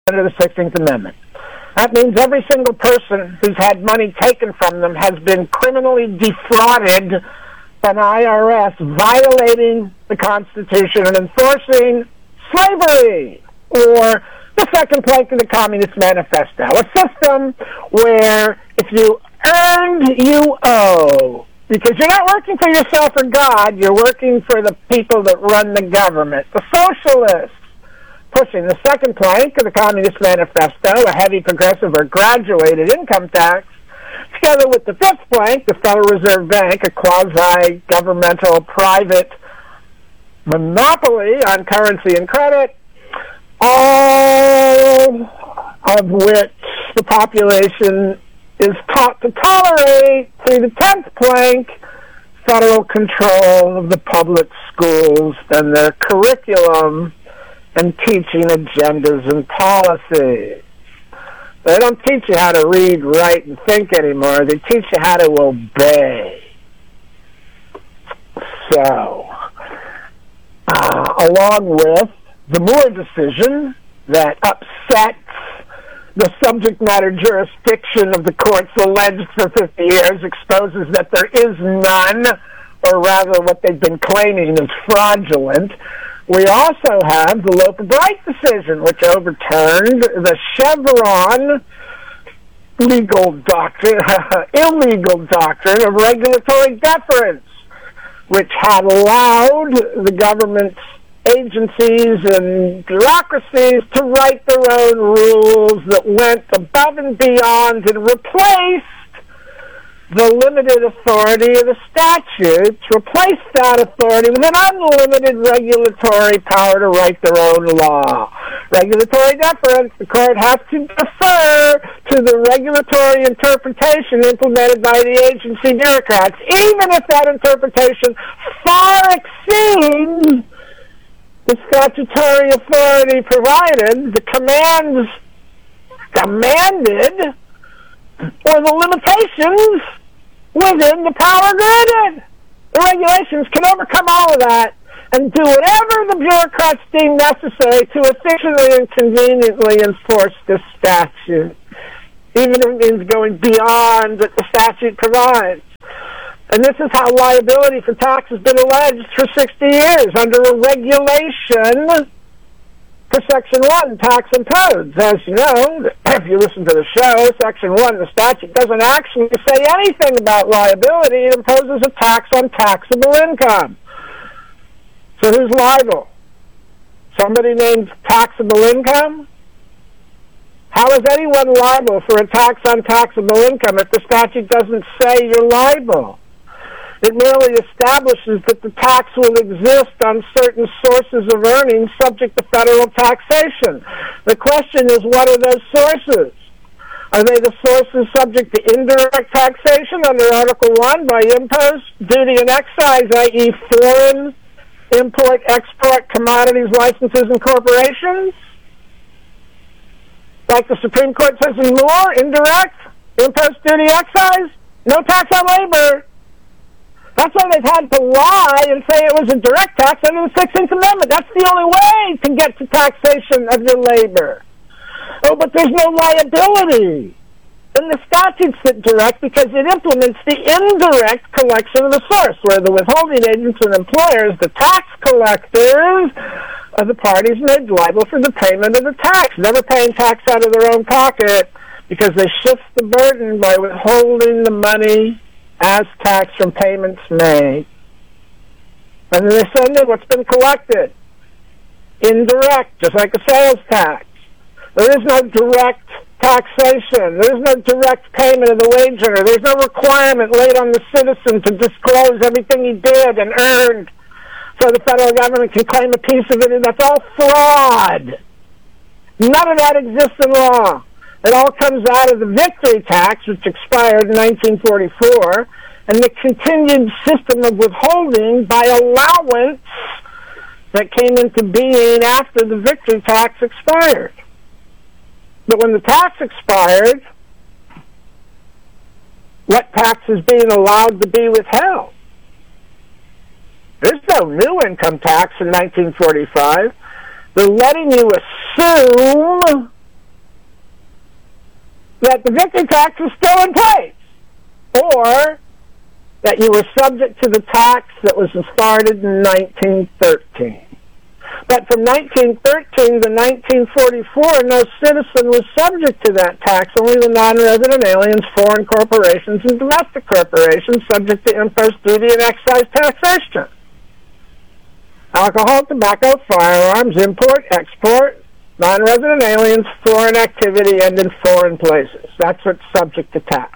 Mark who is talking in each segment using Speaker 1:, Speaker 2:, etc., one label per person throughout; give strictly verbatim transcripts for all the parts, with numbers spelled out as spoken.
Speaker 1: under the sixteenth Amendment. That means every single person who's had money taken from them has been criminally defrauded by an I R S, violating the Constitution and enforcing slavery, or the second plank of the Communist Manifesto, a system where if you earned, you owe. Because you're not working for yourself or God, you're working for the people that run the government. The socialists pushing the second plank of the Communist Manifesto, a heavy progressive or graduated income tax, together with the fifth plank, the Federal Reserve Bank, a quasi-governmental private monopoly on currency and credit, all of which the population is taught to tolerate through the tenth plank, federal control of the public schools and their curriculum and teaching agendas and policies. They don't teach you how to read, write, and think anymore. They teach you how to obey. So, uh, along with the Moore decision that upsets the subject matter jurisdiction of the courts alleged for fifty years, exposes that there is none, or rather what they've been claiming is fraudulent. We also have the Loper-Bright decision, which overturned the Chevron legal doctrine, illegal doctrine of regulatory deference, which had allowed the government's agencies and bureaucracies to write their own rules that went above and beyond and replaced the limited authority of the statutes, replaced that authority with an unlimited regulatory power to write their own law. Regulatory deference, the court has to defer to the regulatory interpretation implemented by the agency bureaucrats, even if that interpretation far exceeds the statutory authority provided, the commands demanded, or the limitations within the power granted. The regulations can overcome all of that and do whatever the bureaucrats deem necessary to efficiently and conveniently enforce the statute, even if it means going beyond what the statute provides. And this is how liability for tax has been alleged for sixty years under a regulation for Section one, tax and codes. As you know, if you listen to the show, Section one, the statute doesn't actually say anything about liability. It imposes a tax on taxable income. So who's liable? Somebody named taxable income? How is anyone liable for a tax on taxable income if the statute doesn't say you're liable? It merely establishes that the tax will exist on certain sources of earnings subject to federal taxation. The question is, what are those sources? Are they the sources subject to indirect taxation under Article one by impost, duty, and excise, that is foreign import, export, commodities, licenses, and corporations? Like the Supreme Court says in Moore, indirect, impost, duty, excise, no tax on labor. That's why they've had to lie and say it was a direct tax under the sixteenth Amendment. That's the only way to get to taxation of your labor. Oh, but there's no liability in the statutes that direct because it implements the indirect collection of the source, where the withholding agents and employers, the tax collectors, are the parties made liable for the payment of the tax, never paying tax out of their own pocket because they shift the burden by withholding the money as tax from payments made. And then they send in what's been collected. Indirect, just like a sales tax. There is no direct taxation. There is no direct payment of the wage earner. There's no requirement laid on the citizen to disclose everything he did and earned so the federal government can claim a piece of it, and that's all fraud. None of that exists in law. It all comes out of the victory tax, which expired in nineteen forty-four, and the continued system of withholding by allowance that came into being after the victory tax expired. But when the tax expired, what tax is being allowed to be withheld? There's no new income tax in nineteen forty-five. They're letting you assume that the victory tax was still in place, or that you were subject to the tax that was started in nineteen thirteen. But from nineteen thirteen to nineteen forty-four, no citizen was subject to that tax, only the non-resident aliens, foreign corporations, and domestic corporations subject to impost duty and excise taxation. Alcohol, tobacco, firearms, import, export, non-resident aliens, foreign activity, and in foreign places. That's what's subject to tax.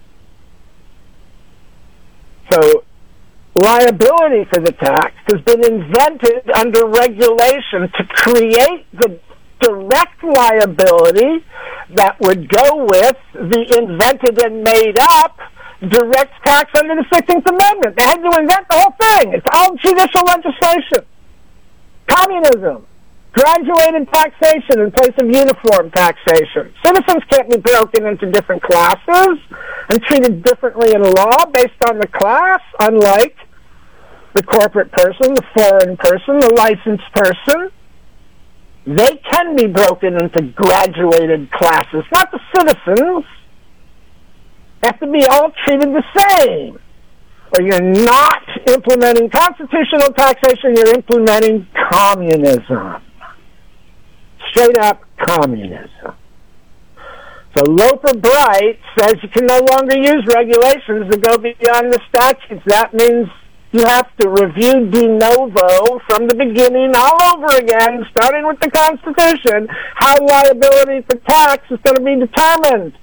Speaker 1: So, liability for the tax has been invented under regulation to create the direct liability that would go with the invented and made up direct tax under the sixteenth Amendment. They had to invent the whole thing. It's all judicial legislation. Communism. Graduated taxation in place of uniform taxation. Citizens can't be broken into different classes and treated differently in law based on the class, unlike the corporate person, the foreign person, the licensed person. They can be broken into graduated classes, not the citizens. They have to be all treated the same. Or you're not implementing constitutional taxation, you're implementing communism. Straight up communism. So Loper Bright says you can no longer use regulations that go beyond the statutes. That means you have to review de novo from the beginning all over again, starting with the Constitution, how liability for tax is going to be determined.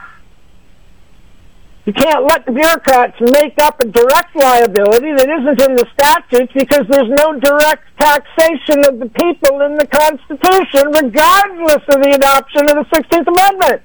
Speaker 1: You can't let the bureaucrats make up a direct liability that isn't in the statutes because there's no direct taxation of the people in the Constitution, regardless of the adoption of the sixteenth Amendment.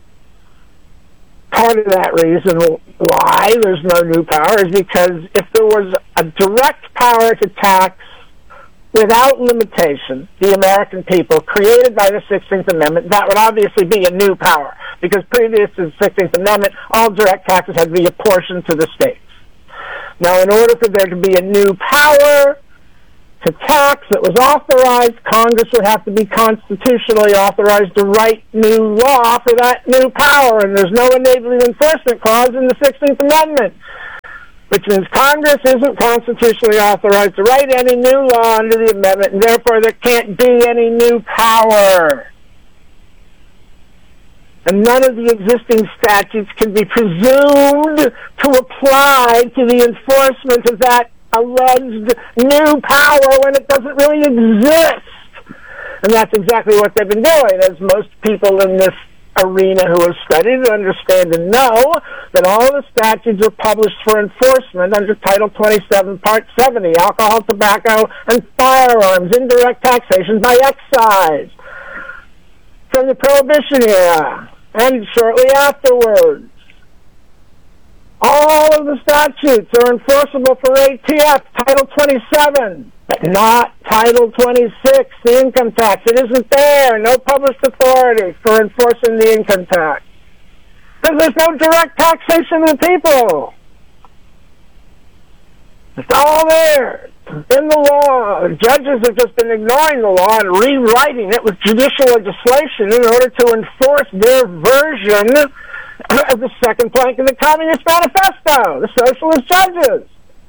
Speaker 1: Part of that reason why there's no new power is because if there was a direct power to tax without limitation the American people created by the sixteenth Amendment, that would obviously be a new power, because previous to the sixteenth Amendment, all direct taxes had to be apportioned to the states. Now, in order for there to be a new power to tax that was authorized, Congress would have to be constitutionally authorized to write new law for that new power, and there's no enabling enforcement clause in the sixteenth Amendment, which means Congress isn't constitutionally authorized to write any new law under the amendment, and therefore there can't be any new power. And none of the existing statutes can be presumed to apply to the enforcement of that alleged new power when it doesn't really exist. And that's exactly what they've been doing, as most people in this arena who have studied, understand, and know that all the statutes are published for enforcement under Title twenty-seven, Part seventy, alcohol, tobacco, and firearms, indirect taxation by excise, from the Prohibition era and shortly afterwards. All of the statutes are enforceable for A T F, Title twenty-seven, but not Title twenty-six, the income tax. It isn't there. No published authority for enforcing the income tax, because there's no direct taxation of the people. It's all there in the law. Judges have just been ignoring the law and rewriting it with judicial legislation in order to enforce their version of the second plank of the Communist Manifesto, the socialist judges.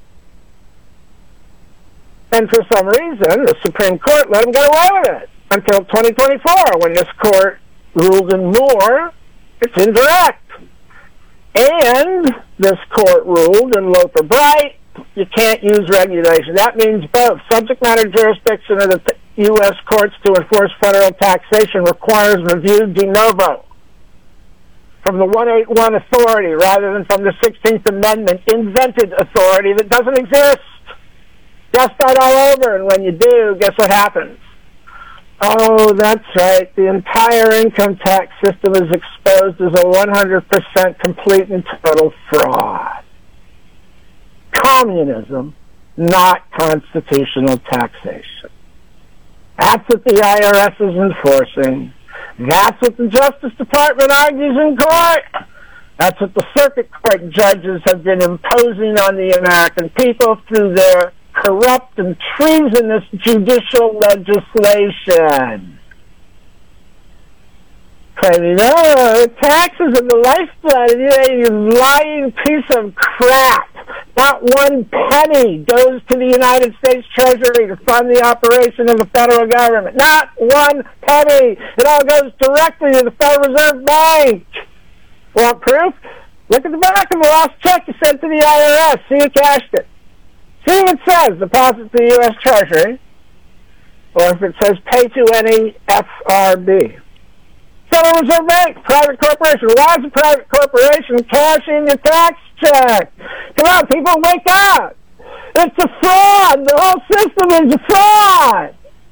Speaker 1: And for some reason, the Supreme Court let them get away with it until twenty twenty-four, when this court ruled in Moore it's indirect. And this court ruled in Loper Bright you can't use regulation. That means both. Subject matter jurisdiction of the U S courts to enforce federal taxation requires review de novo from the one eighty-one authority rather than from the sixteenth Amendment invented authority that doesn't exist. Just start all over, and when you do, guess what happens? Oh, that's right. The entire income tax system is exposed as a one hundred percent complete and total fraud. Communism, not constitutional taxation. That's what the I R S is enforcing. That's what the Justice Department argues in court. That's what the circuit court judges have been imposing on the American people through their corrupt and treasonous judicial legislation. claiming, oh, the taxes are the lifeblood, you lying piece of crap. Not one penny goes to the United States Treasury to fund the operation of the federal government. Not one penny. It all goes directly to the Federal Reserve Bank. Want proof? Look at the back of the last check you sent to the I R S. See who cashed it. See if it says deposit to the U S Treasury, or if it says pay to any F R B. Federal Reserve Bank, private corporation. Why is a private corporation cashing your tax check? Come on, people, wake up. It's a fraud. The whole system is a fraud.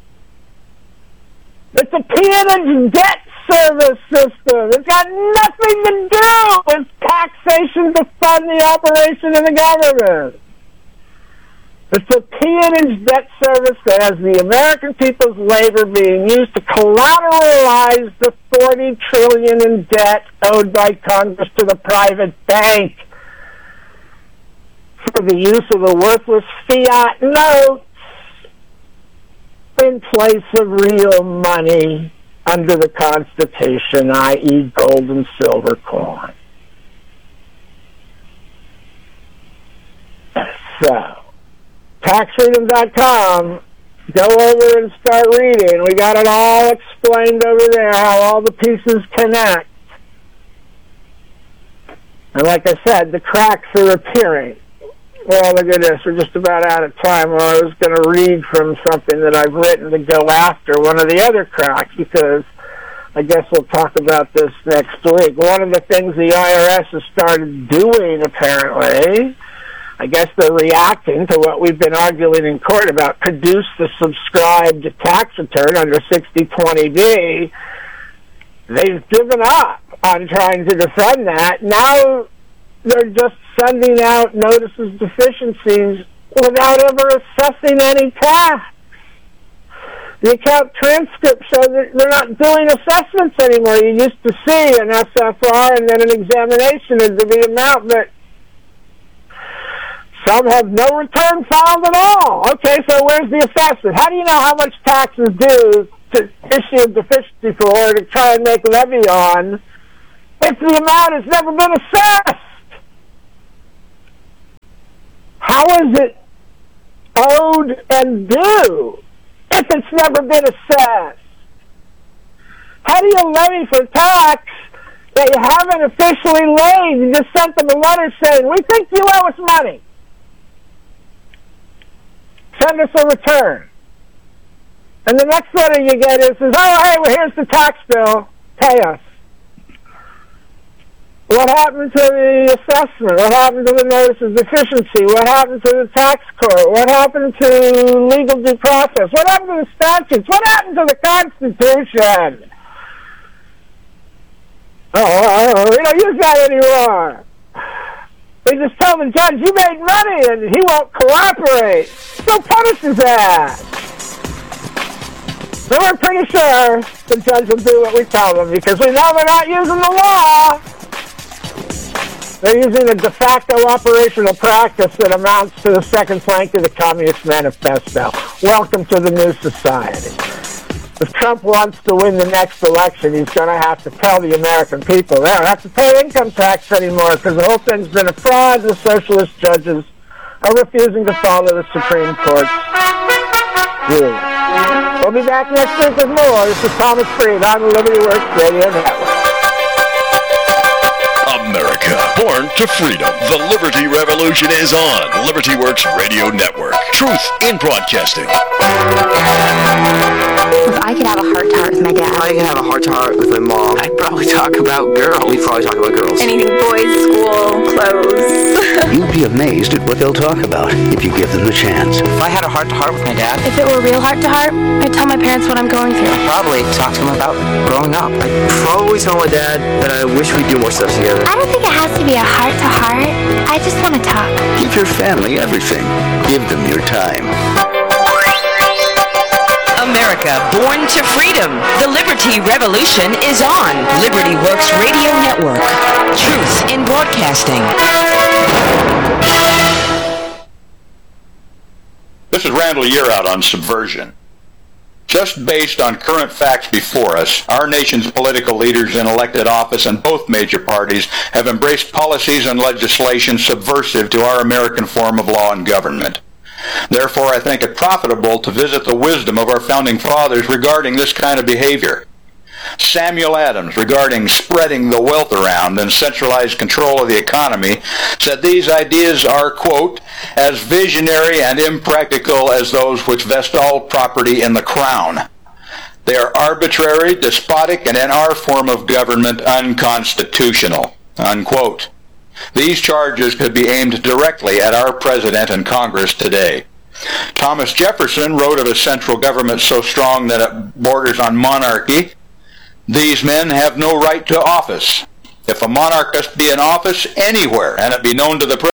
Speaker 1: It's a peonage debt service system. It's got nothing to do with taxation to fund the operation of the government. It's a peonage debt service that has the American people's labor being used to collateralize the forty trillion dollars in debt owed by Congress to the private bank for the use of the worthless fiat notes in place of real money under the Constitution, that is gold and silver coin. So, tax freedom dot com, go over and start reading. We got it all explained over there, how all the pieces connect. And like I said, the cracks are appearing. Well, look at this. We're just about out of time. Well, I was going to read from something that I've written to go after one of the other cracks, because I guess we'll talk about this next week. One of the things the I R S has started doing, apparently, I guess they're reacting to what we've been arguing in court about produce the subscribed tax return under sixty twenty B. They've given up on trying to defend that. Now they're just sending out notices of deficiencies without ever assessing any tax. The account transcripts show that they're not doing assessments anymore. You used to see an S F R and then an examination into the amount, but some have no return filed at all. Okay, so where's the assessment? How do you know how much tax is due to issue a deficiency for or to try and make levy on if the amount has never been assessed? How is it owed and due if it's never been assessed? How do you levy for tax that you haven't officially laid? You just sent them a letter saying, we think you owe us money. Send us a return. And the next letter you get is, says, oh, hey, well, here's the tax bill. Pay us. What happened to the assessment? What happened to the notice of deficiency? What happened to the tax court? What happened to legal due process? What happened to the statutes? What happened to the Constitution? Oh, we don't use that anymore. They just tell the judge, you made money, and he won't cooperate. So punish his ass. So we're pretty sure the judge will do what we tell them, because we know they're not using the law. They're using a de facto operational practice that amounts to the second plank of the Communist Manifesto. Welcome to the new society. If Trump wants to win the next election, he's going to have to tell the American people they don't have to pay income tax anymore because the whole thing's been a fraud. The socialist judges are refusing to follow the Supreme Court's ruling. We'll be back next week with more. This is Thomas Freed on the Liberty Works Radio Network.
Speaker 2: America, born to freedom. The Liberty Revolution is on Liberty Works Radio Network. Truth in broadcasting.
Speaker 3: If I could have a heart-to-heart with my dad.
Speaker 4: I could have a heart-to-heart with my mom. I'd probably talk about girls. We'd probably talk about girls.
Speaker 3: Anything boys, school, clothes.
Speaker 5: You'd be amazed at what they'll talk about if you give them the chance.
Speaker 4: If I had a heart-to-heart with my dad.
Speaker 3: If it were real heart-to-heart, I'd tell my parents what I'm going through.
Speaker 4: I'd probably talk to him about growing up. I'd probably tell my dad that I wish we'd do more stuff together.
Speaker 6: I don't think it has to be a heart-to-heart. I just want to talk.
Speaker 5: Give your family everything. Give them your time.
Speaker 7: America, born to freedom. The Liberty Revolution is on Liberty Works Radio Network. Truth in broadcasting.
Speaker 2: This is Randall Yearout on Subversion.
Speaker 8: Just based on current facts before us, our nation's political leaders in elected office in both major parties have embraced policies and legislation subversive to our American form of law and government. Therefore, I think it profitable to visit the wisdom of our founding fathers regarding this kind of behavior. Samuel Adams, regarding spreading the wealth around and centralized control of the economy, said these ideas are, quote, as visionary and impractical as those which vest all property in the crown. They are arbitrary, despotic, and in our form of government, unconstitutional, unquote. These charges could be aimed directly at our President and Congress today. Thomas Jefferson wrote of a central government so strong that it borders on monarchy. These men have no right to office. If a monarch must be in office anywhere, and it be known to the